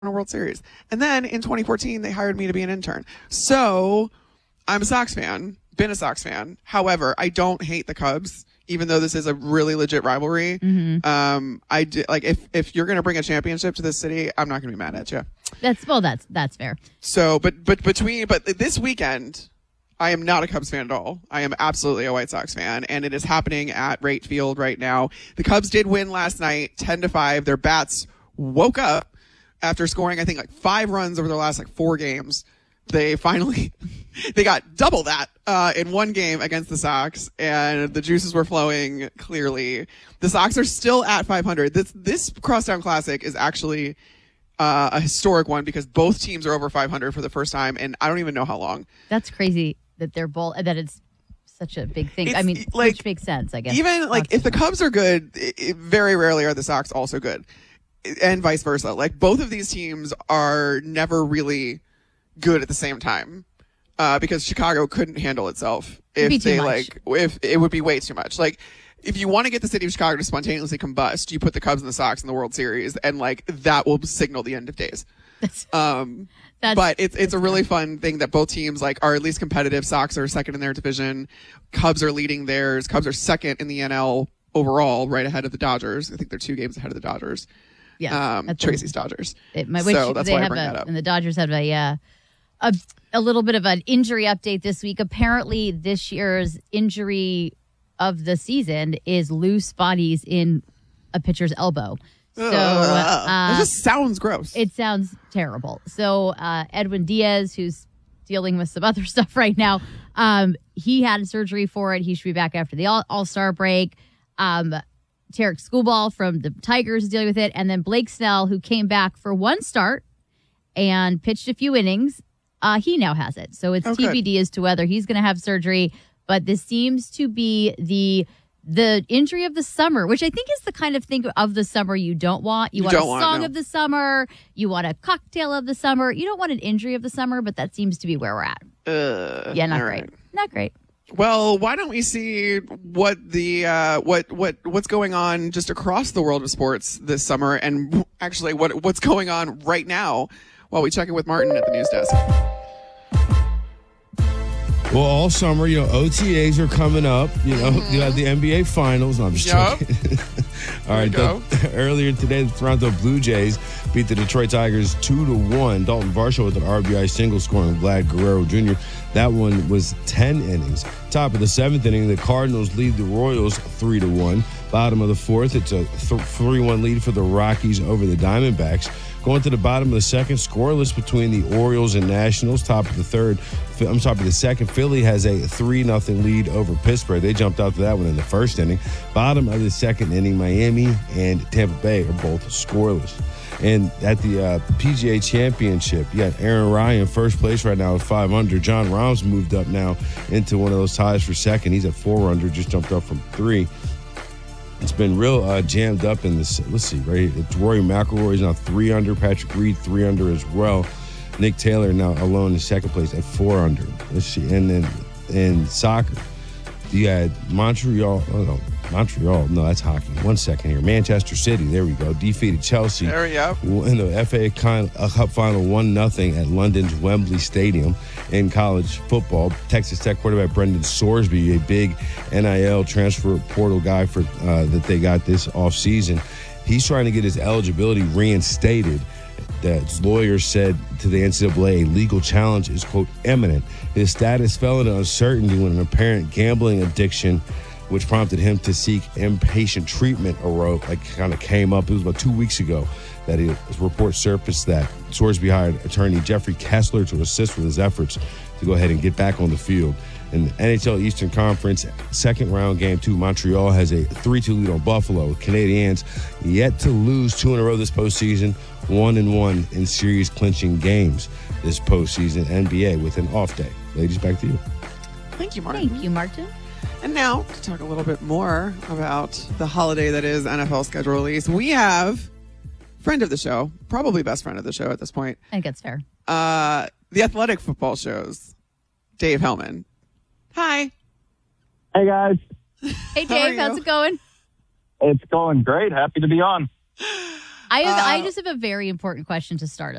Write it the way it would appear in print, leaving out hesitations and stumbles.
a World Series. And then in 2014, they hired me to be an intern. So I'm a Sox fan, been a Sox fan. However, I don't hate the Cubs, even though this is a really legit rivalry. I do, like, if you're going to bring a championship to this city, I'm not going to be mad at you. That's fair. So, but this weekend, I am not a Cubs fan at all. I am absolutely a White Sox fan, and it is happening at Wright Field right now. The Cubs did win last night, 10-5. Their bats woke up after scoring, I think, like 5 runs over their last like 4 games. They finally, they got double that in one game against the Sox, and the juices were flowing clearly. The Sox are still at 500. This Crosstown Classic is actually a historic one because both teams are over 500 for the first time, and I don't even know how long. That's crazy that they're both, that it's such a big thing. I mean, like, which makes sense, I guess. Even like if the Cubs are good, very rarely are the Sox also good, and vice versa. Like both of these teams are never really good at the same time, because Chicago couldn't handle itself if it would be way too much. Like if you want to get the city of Chicago to spontaneously combust, you put the Cubs and the Sox in the World Series, and like that will signal the end of days. But it's a really fun thing that both teams like are at least competitive. Sox are second in their division. Cubs are leading theirs. Cubs are second in the NL overall, right ahead of the Dodgers. I think they're 2 games ahead of the Dodgers. Yeah, Tracy's Dodgers. So that's why I bring that up. And the Dodgers have a little bit of an injury update this week. Apparently, this year's injury of the season is loose bodies in a pitcher's elbow. So it just sounds gross. It sounds terrible. So Edwin Diaz, who's dealing with some other stuff right now, he had surgery for it. He should be back after the All-Star break. Tarek Skubal from the Tigers is dealing with it. And then Blake Snell, who came back for 1 start and pitched a few innings, he now has it. So it's TBD as to whether he's going to have surgery. But this seems to be the injury of the summer, which I think is the kind of thing of the summer you don't want. You want a song of the summer. You want a cocktail of the summer. You don't want an injury of the summer, but that seems to be where we're at. Not great. Right. Not great. Well, why don't we see what the what's going on just across the world of sports this summer, and actually what's going on right now while we check in with Martin at the news desk. Well, all summer, OTAs are coming up. You have the NBA Finals. No, I'm just joking. All right. Earlier today, the Toronto Blue Jays beat the Detroit Tigers 2-1. Dalton Varsho with an RBI single, scoring Vlad Guerrero Jr. That one was 10 innings. Top of the 7th inning, the Cardinals lead the Royals 3-1. Bottom of the 4th, it's a 3-1 lead for the Rockies over the Diamondbacks. Going to the bottom of the 2nd, scoreless between the Orioles and Nationals. Top of the 2nd, Philly has a 3-0 lead over Pittsburgh. They jumped out to that one in the 1st inning. Bottom of the 2nd inning, Miami and Tampa Bay are both scoreless. And at the PGA Championship, you got Aaron Ryan first place right now at 500. John Rahm's moved up now into one of those ties for 2nd. He's at 400, just jumped up from 3. It's been real jammed up in this. Let's see, right here. It's Rory McIlroy's now 3 under. Patrick Reed 3 under as well. Nick Taylor now alone in 2nd place at 4 under. Let's see. And then in soccer, you had Montreal. Montreal. No, that's hockey. 1 second here. Manchester City. There we go. Defeated Chelsea. There we go. In the FA Cup final, 1-0 at London's Wembley Stadium. In college football, Texas Tech quarterback Brendan Sorsby, a big NIL transfer portal guy for that they got this offseason. He's trying to get his eligibility reinstated. That lawyers said to the NCAA a legal challenge is, quote, imminent. His status fell into uncertainty when an apparent gambling addiction, which prompted him to seek inpatient treatment, kind of came up. It was about 2 weeks ago that a report surfaced that Sorsby hired attorney Jeffrey Kessler to assist with his efforts to go ahead and get back on the field. In the NHL Eastern Conference, 2nd round game 2, Montreal has a 3-2 lead on Buffalo. Canadiens yet to lose 2 in a row this postseason, 1-1 in series clinching games this postseason. NBA with an off day. Ladies, back to you. Thank you, Martin. Thank you, Martin. And now, to talk a little bit more about the holiday that is NFL schedule release, we have friend of the show, probably best friend of the show at this point. I think that's fair. The Athletic Football Show's Dave Hellman. Hi. Hey, guys. Hey, Dave. How's it going? It's going great. Happy to be on. I just have a very important question to start